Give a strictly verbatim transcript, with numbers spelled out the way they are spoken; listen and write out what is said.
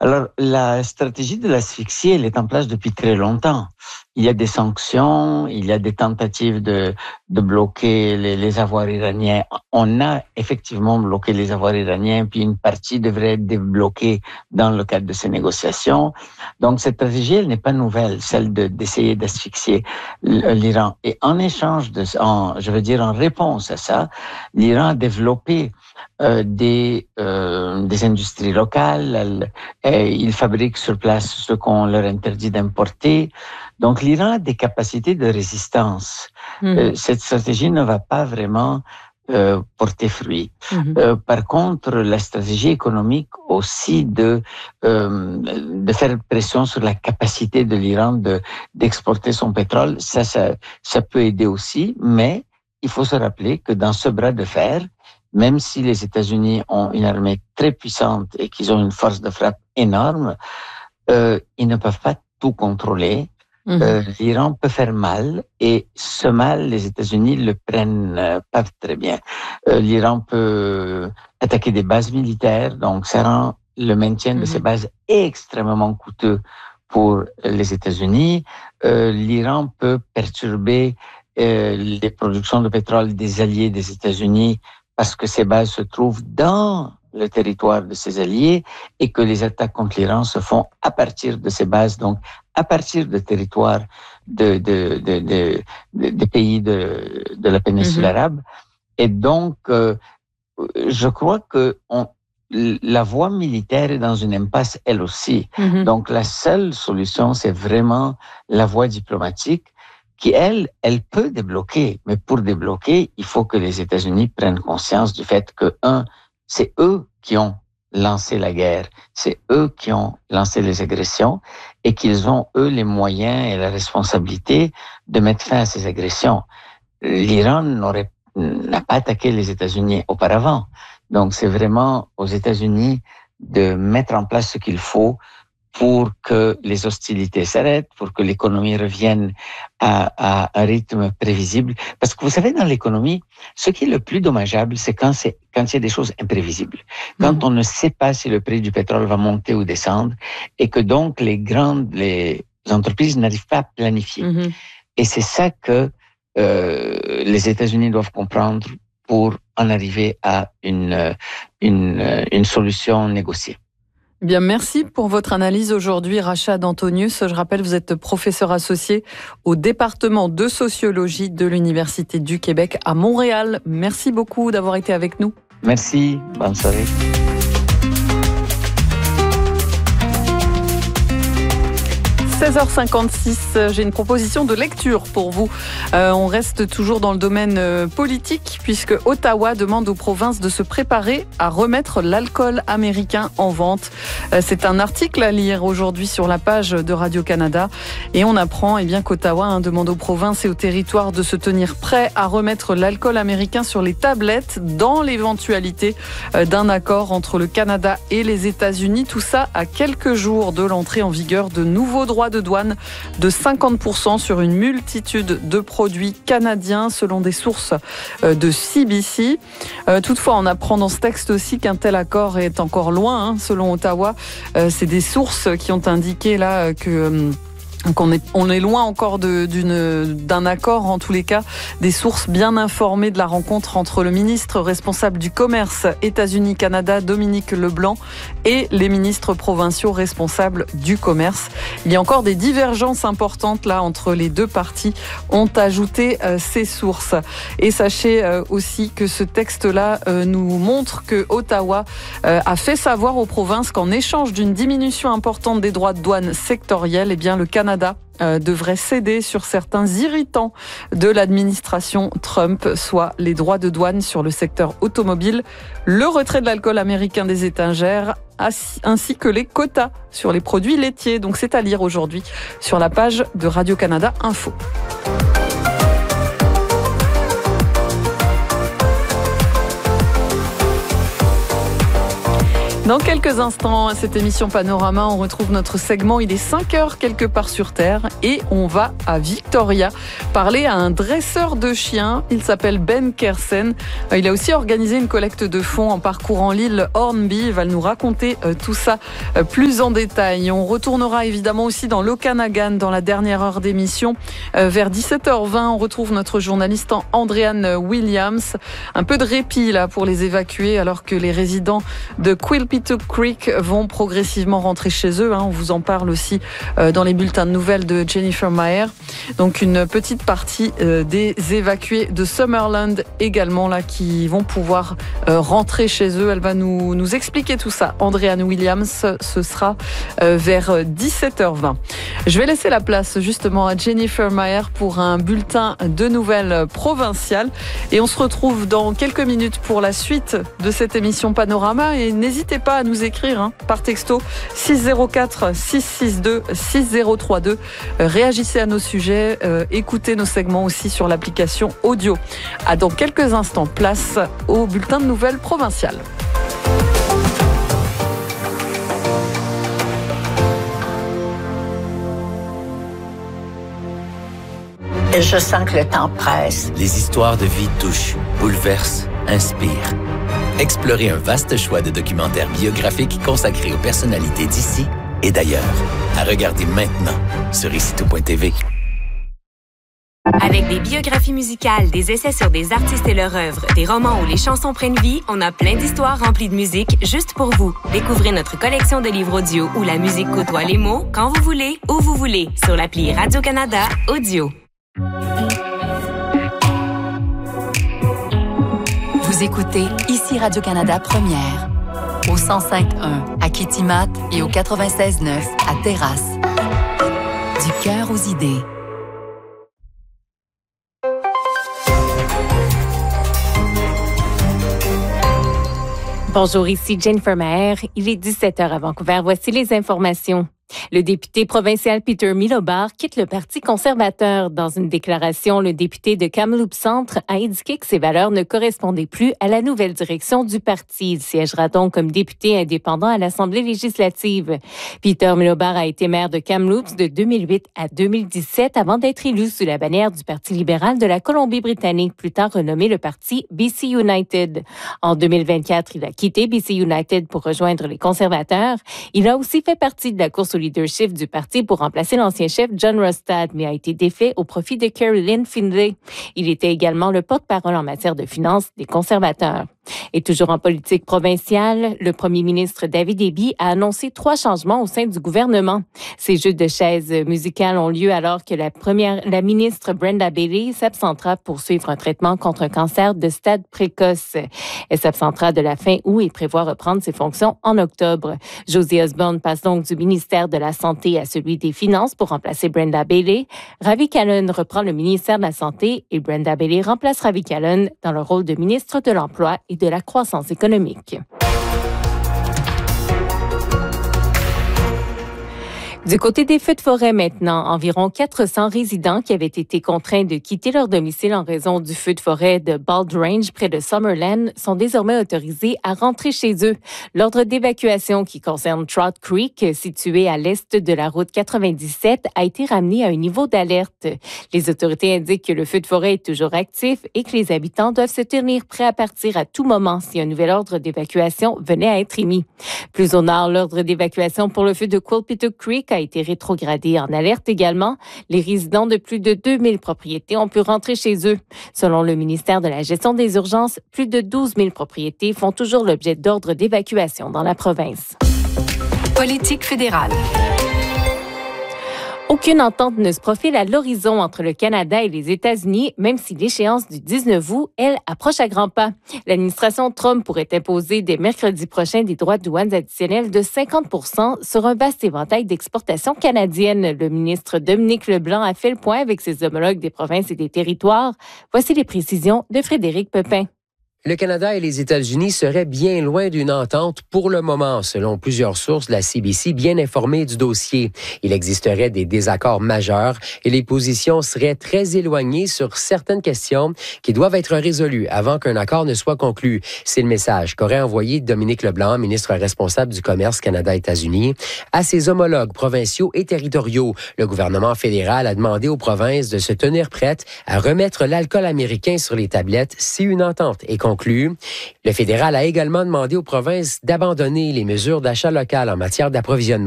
Alors, la stratégie de l'asphyxie, elle est en place depuis très longtemps. Il y a des sanctions, il y a des tentatives de, de bloquer les, les avoirs iraniens. On a effectivement bloqué les avoirs iraniens, puis une partie devrait être débloquée dans le cadre de ces négociations. Donc, cette stratégie, elle n'est pas nouvelle, celle de, d'essayer d'asphyxier l'Iran. Et en échange de, en, je veux dire, en réponse à ça, l'Iran a développé Euh, des, euh, des industries locales, elles, elles, ils fabriquent sur place ce qu'on leur interdit d'importer. Donc l'Iran a des capacités de résistance. Mmh. Euh, cette stratégie ne va pas vraiment euh, porter fruit. Mmh. Euh, par contre, la stratégie économique aussi de, euh, de faire pression sur la capacité de l'Iran de, d'exporter son pétrole, ça, ça, ça peut aider aussi, mais il faut se rappeler que dans ce bras de fer, même si les États-Unis ont une armée très puissante et qu'ils ont une force de frappe énorme, euh, ils ne peuvent pas tout contrôler. Mmh. Euh, L'Iran peut faire mal et ce mal, les États-Unis le prennent euh, pas très bien. Euh, L'Iran peut attaquer des bases militaires, donc ça rend le maintien mmh. de ces bases extrêmement coûteux pour les États-Unis. Euh, L'Iran peut perturber euh, les productions de pétrole des alliés des États-Unis parce que ces bases se trouvent dans le territoire de ses alliés et que les attaques contre l'Iran se font à partir de ces bases, donc à partir de territoires de, de, de, de, de, de pays de, de la péninsule mm-hmm. arabe. Et donc, euh, je crois que on, la voie militaire est dans une impasse elle aussi. Mm-hmm. Donc, la seule solution, c'est vraiment la voie diplomatique qui, elle, elle peut débloquer. Mais pour débloquer, il faut que les États-Unis prennent conscience du fait que, un, c'est eux qui ont lancé la guerre, c'est eux qui ont lancé les agressions et qu'ils ont, eux, les moyens et la responsabilité de mettre fin à ces agressions. L'Iran n'aurait, n'a pas attaqué les États-Unis auparavant. Donc, c'est vraiment aux États-Unis de mettre en place ce qu'il faut pour que les hostilités s'arrêtent, pour que l'économie revienne à, à un rythme prévisible. Parce que vous savez, dans l'économie, ce qui est le plus dommageable, c'est quand, c'est, quand il y a des choses imprévisibles. Quand mmh. on ne sait pas si le prix du pétrole va monter ou descendre, et que donc les grandes les entreprises n'arrivent pas à planifier. Mmh. Et c'est ça que euh, les États-Unis doivent comprendre pour en arriver à une, une, une solution négociée. Bien, merci pour votre analyse aujourd'hui, Rachad Antonius. Je rappelle, vous êtes professeur associé au département de sociologie de l'Université du Québec à Montréal. Merci beaucoup d'avoir été avec nous. Merci, bonne soirée. seize heures cinquante-six, j'ai une proposition de lecture pour vous. Euh, on reste toujours dans le domaine euh, politique puisque Ottawa demande aux provinces de se préparer à remettre l'alcool américain en vente. Euh, c'est un article à lire aujourd'hui sur la page de Radio-Canada et on apprend eh bien, qu'Ottawa hein, demande aux provinces et aux territoires de se tenir prêts à remettre l'alcool américain sur les tablettes dans l'éventualité euh, d'un accord entre le Canada et les États-Unis. Tout ça à quelques jours de l'entrée en vigueur de nouveaux droits de douane de cinquante pour cent sur une multitude de produits canadiens selon des sources de C B C. Euh, toutefois, on apprend dans ce texte aussi qu'un tel accord est encore loin, hein, selon Ottawa. Euh, c'est des sources qui ont indiqué là que... Euh, Donc on est, on est loin encore de, d'une, d'un accord, en tous les cas, des sources bien informées de la rencontre entre le ministre responsable du commerce États-Unis-Canada, Dominique Leblanc, et les ministres provinciaux responsables du commerce. Il y a encore des divergences importantes là entre les deux parties, ont ajouté euh, ces sources. Et sachez euh, aussi que ce texte-là euh, nous montre que Ottawa euh, a fait savoir aux provinces qu'en échange d'une diminution importante des droits de douane sectoriels, eh bien le Canada Canada euh, devrait céder sur certains irritants de l'administration Trump, soit les droits de douane sur le secteur automobile, le retrait de l'alcool américain des étagères, ainsi que les quotas sur les produits laitiers. Donc c'est à lire aujourd'hui sur la page de Radio-Canada Info. Dans quelques instants, cette émission Panorama, on retrouve notre segment. Il est cinq heures quelque part sur Terre et on va à Victoria parler à un dresseur de chiens. Il s'appelle Ben Kersen. Il a aussi organisé une collecte de fonds en parcourant l'île Hornby. Il va nous raconter tout ça plus en détail. On retournera évidemment aussi dans l'Okanagan dans la dernière heure d'émission. Vers dix-sept heures vingt, on retrouve notre journaliste Andréane Williams. Un peu de répit là pour les évacuer alors que les résidents de Quilpito Creek vont progressivement rentrer chez eux. On vous en parle aussi dans les bulletins de nouvelles de Jennifer Maher. Donc une petite partie des évacués de Summerland également là qui vont pouvoir rentrer chez eux. Elle va nous, nous expliquer tout ça. Andréane Williams, ce sera vers dix-sept heures vingt. Je vais laisser la place justement à Jennifer Maher pour un bulletin de nouvelles provinciales et on se retrouve dans quelques minutes pour la suite de cette émission Panorama et n'hésitez pas à nous écrire hein, par texto six zéro quatre six six deux six zéro trois deux. Euh, réagissez à nos sujets, euh, écoutez nos segments aussi sur l'application audio. À dans quelques instants, place au bulletin de nouvelles provinciales. Je sens que le temps presse. Les histoires de vie touchent, bouleversent, inspirent. Explorez un vaste choix de documentaires biographiques consacrés aux personnalités d'ici et d'ailleurs. À regarder maintenant sur ici tout point t v. Avec des biographies musicales, des essais sur des artistes et leur œuvre, des romans où les chansons prennent vie, on a plein d'histoires remplies de musique juste pour vous. Découvrez notre collection de livres audio où la musique côtoie les mots quand vous voulez, où vous voulez, sur l'appli Radio-Canada Audio. Vous écoutez ici Radio-Canada Première, au cent cinq point un à Kitimat et au quatre-vingt-seize neuf à Terrasse. Du cœur aux idées. Bonjour, ici Jennifer Maher. Il est dix-sept heures à Vancouver. Voici les informations. Le député provincial Peter Milobar quitte le Parti conservateur. Dans une déclaration, le député de Kamloops Centre a indiqué que ses valeurs ne correspondaient plus à la nouvelle direction du parti. Il siégera donc comme député indépendant à l'Assemblée législative. Peter Milobar a été maire de Kamloops de deux mille huit à deux mille dix-sept avant d'être élu sous la bannière du Parti libéral de la Colombie-Britannique, plus tard renommé le Parti B C United. En deux mille vingt-quatre, il a quitté B C United pour rejoindre les conservateurs. Il a aussi fait partie de la course au leadership du parti pour remplacer l'ancien chef John Rostad, mais a été défait au profit de Carolyn Findlay. Il était également le porte-parole en matière de finances des conservateurs. Et toujours en politique provinciale, le premier ministre David Eby a annoncé trois changements au sein du gouvernement. Ces jeux de chaises musicales ont lieu alors que la première, la ministre Brenda Bailey s'absentera pour suivre un traitement contre un cancer de stade précoce. Elle s'absentera de la fin août et prévoit reprendre ses fonctions en octobre. Josie Osborne passe donc du ministère de la Santé à celui des Finances pour remplacer Brenda Bailey. Ravi Kahlon reprend le ministère de la Santé et Brenda Bailey remplace Ravi Kahlon dans le rôle de ministre de l'Emploi et de la croissance économique. Du côté des feux de forêt maintenant, environ quatre cents résidents qui avaient été contraints de quitter leur domicile en raison du feu de forêt de Bald Range près de Summerland sont désormais autorisés à rentrer chez eux. L'ordre d'évacuation qui concerne Trout Creek, situé à l'est de la route quatre-vingt-dix-sept, a été ramené à un niveau d'alerte. Les autorités indiquent que le feu de forêt est toujours actif et que les habitants doivent se tenir prêts à partir à tout moment si un nouvel ordre d'évacuation venait à être émis. Plus au nord, l'ordre d'évacuation pour le feu de Quilpito Creek a été rétrogradé en alerte également. Les résidents de plus de deux mille propriétés ont pu rentrer chez eux. Selon le ministère de la Gestion des urgences, plus de douze mille propriétés font toujours l'objet d'ordres d'évacuation dans la province. Politique fédérale. Aucune entente ne se profile à l'horizon entre le Canada et les États-Unis, même si l'échéance du dix-neuf août, elle, approche à grands pas. L'administration Trump pourrait imposer dès mercredi prochain des droits de douane additionnels de cinquante pour cent sur un vaste éventail d'exportations canadiennes. Le ministre Dominique Leblanc a fait le point avec ses homologues des provinces et des territoires. Voici les précisions de Frédéric Pepin. Le Canada et les États-Unis seraient bien loin d'une entente pour le moment, selon plusieurs sources de la C B C bien informées du dossier. Il existerait des désaccords majeurs et les positions seraient très éloignées sur certaines questions qui doivent être résolues avant qu'un accord ne soit conclu. C'est le message qu'aurait envoyé Dominique Leblanc, ministre responsable du commerce Canada-États-Unis, à ses homologues provinciaux et territoriaux. Le gouvernement fédéral a demandé aux provinces de se tenir prêtes à remettre l'alcool américain sur les tablettes si une entente est conclue. Le fédéral a également demandé aux provinces d'abandonner les mesures d'achat local en matière d'approvisionnement